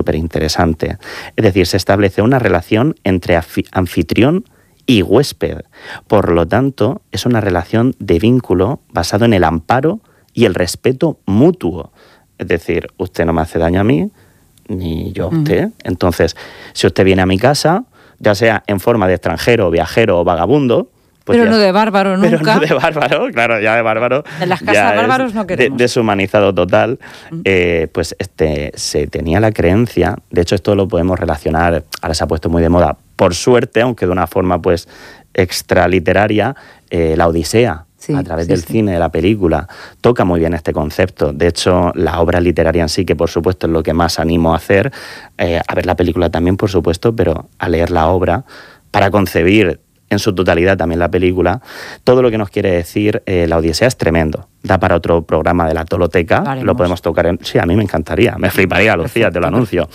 súper interesante. Es decir, se establece una relación entre anfitrión y huésped. Por lo tanto, es una relación de vínculo basado en el amparo y el respeto mutuo. Es decir, usted no me hace daño a mí, ni yo a usted. Entonces, si usted viene a mi casa, ya sea en forma de extranjero, viajero o vagabundo... Pues pero no de bárbaro nunca. Pero no de bárbaro, claro, ya de bárbaro. En las casas bárbaros no queremos. Deshumanizado total. Pues se tenía la creencia, de hecho esto lo podemos relacionar, ahora se ha puesto muy de moda, por suerte, aunque de una forma pues extraliteraria, la Odisea. Sí, a través del cine, de la película, toca muy bien este concepto. De hecho, la obra literaria en sí, que por supuesto es lo que más animo a hacer, a ver la película también, por supuesto, pero a leer la obra para concebir en su totalidad también la película, todo lo que nos quiere decir la Odisea es tremendo. Da para otro programa de la Toloteca, lo podemos tocar en... Sí, a mí me encantaría, me fliparía, Lucía, te lo anuncio.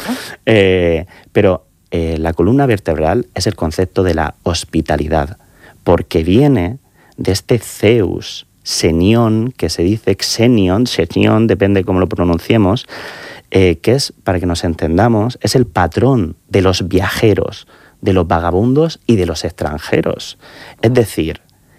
Pero la columna vertebral es el concepto de la hospitalidad, porque viene de este Zeus, Senión, que se dice Xenion, Senión, depende cómo lo pronunciemos, que es, para que nos entendamos, es el patrón de los viajeros, de los vagabundos y de los extranjeros. Es decir,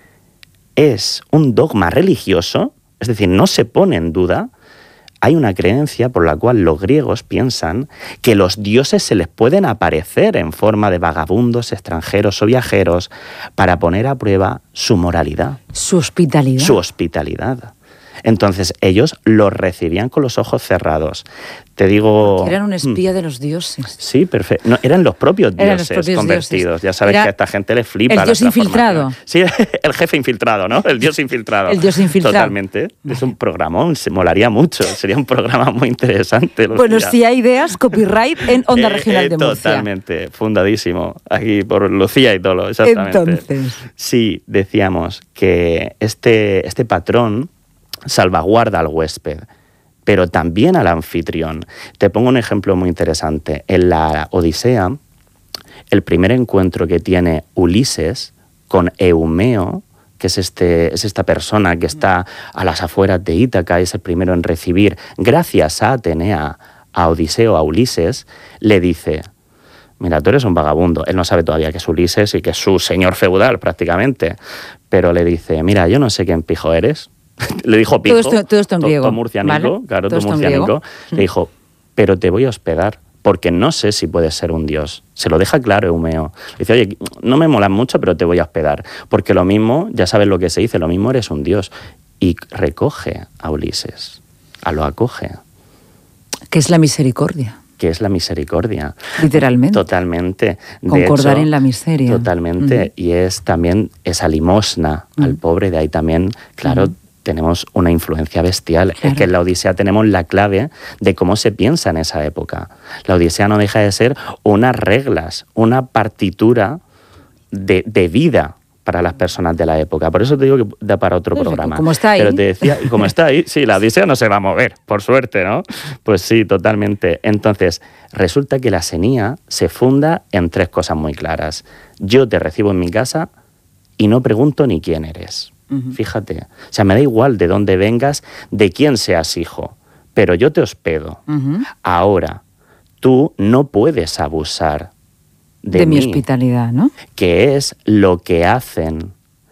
es un dogma religioso, es decir, no se pone en duda. Hay una creencia por la cual los griegos piensan que los dioses se les pueden aparecer en forma de vagabundos, extranjeros o viajeros para poner a prueba su moralidad. Su hospitalidad. Su hospitalidad. Entonces ellos los recibían con los ojos cerrados. Te digo... Porque eran un espía de los dioses. Sí, perfecto. No, eran los propios dioses convertidos. Ya sabes que a esta gente les flipa. El dios infiltrado. Sí, el jefe infiltrado, ¿no? El dios infiltrado. El dios infiltrado. Totalmente. Vale. Es un programón, se molaría mucho. Sería un programa muy interesante. Lucía. Bueno, si hay ideas, copyright en Onda Regional de Murcia. Totalmente, fundadísimo. Aquí por Lucía y Tolo, exactamente. Entonces. Sí, decíamos que este patrón salvaguarda al huésped, pero también al anfitrión. Te pongo un ejemplo muy interesante. En la Odisea, el primer encuentro que tiene Ulises con Eumeo, que es esta persona que está a las afueras de Ítaca, es el primero en recibir, gracias a Atenea, a Odiseo, a Ulises, le dice: mira, tú eres un vagabundo. Él no sabe todavía que es Ulises y que es su señor feudal prácticamente, pero le dice: mira, yo no sé quién pijo eres. Le dijo pijo. Todo esto en griego. Todo murciánico, ¿vale? Claro, todo murciánico. Le dijo: pero te voy a hospedar, porque no sé si puedes ser un dios. Se lo deja claro Eumeo. Le dice: oye, no me molas mucho, pero te voy a hospedar, porque lo mismo, ya sabes lo que se dice, lo mismo eres un dios. Y recoge a Ulises, lo acoge. ¿Qué es la misericordia? Que es la misericordia. Literalmente. Totalmente. Concordar en la miseria. Totalmente. Y es también esa limosna al pobre, de ahí también, claro, tenemos una influencia bestial. Claro. Es que en la Odisea tenemos la clave de cómo se piensa en esa época. La Odisea no deja de ser unas reglas, una partitura de vida para las personas de la época. Por eso te digo que da para otro programa. Como está ahí. Pero te decía, y como está ahí, sí, la Odisea no se va a mover, por suerte, ¿no? Pues sí, totalmente. Entonces, resulta que la senía se funda en tres cosas muy claras. Yo te recibo en mi casa y no pregunto ni quién eres. Fíjate. O sea, me da igual de dónde vengas, de quién seas hijo, pero yo te hospedo. Ahora, tú no puedes abusar de mi hospitalidad, ¿no? Que es lo que hacen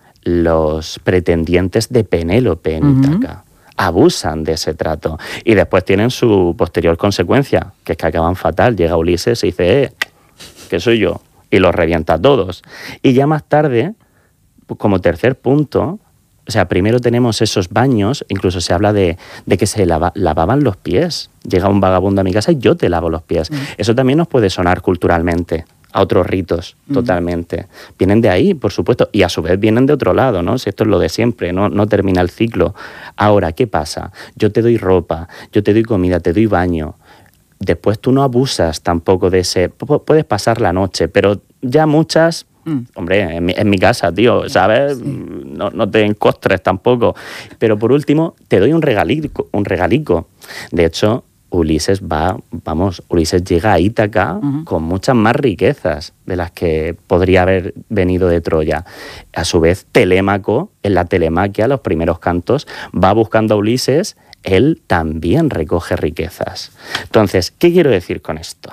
los pretendientes de Penélope en Ítaca. Abusan de ese trato. Y después tienen su posterior consecuencia, que es que acaban fatal. Llega Ulises y dice: que soy yo. Y los revienta a todos. Y ya más tarde, como tercer punto, o sea, primero tenemos esos baños, incluso se habla de que se lavaban los pies. Llega un vagabundo a mi casa y yo te lavo los pies. Eso también nos puede sonar culturalmente a otros ritos, totalmente. Vienen de ahí, por supuesto, y a su vez vienen de otro lado, ¿no? Si esto es lo de siempre, no termina el ciclo. Ahora, ¿qué pasa? Yo te doy ropa, yo te doy comida, te doy baño. Después tú no abusas tampoco de ese... Puedes pasar la noche, pero ya muchas... Hombre, en mi casa, tío, ¿sabes? Sí. No te encostres tampoco. Pero por último, te doy un regalico. De hecho, Ulises llega a Ítaca con muchas más riquezas de las que podría haber venido de Troya. A su vez, Telémaco, en la Telemaquia, los primeros cantos, va buscando a Ulises, él también recoge riquezas. Entonces, ¿qué quiero decir con esto?